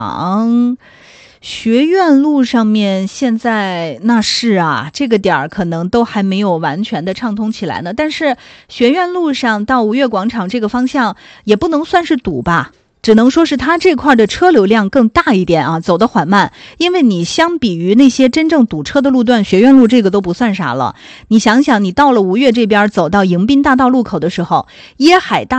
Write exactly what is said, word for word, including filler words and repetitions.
场。学院路上面现在那是啊，这个点儿可能都还没有完全的畅通起来呢。但是学院路上到吴越广场这个方向也不能算是堵吧，只能说是它这块的车流量更大一点啊，走得缓慢。因为你相比于那些真正堵车的路段，学院路这个都不算啥了。你想想，你到了吴越这边走到迎宾大道路口的时候，椰海大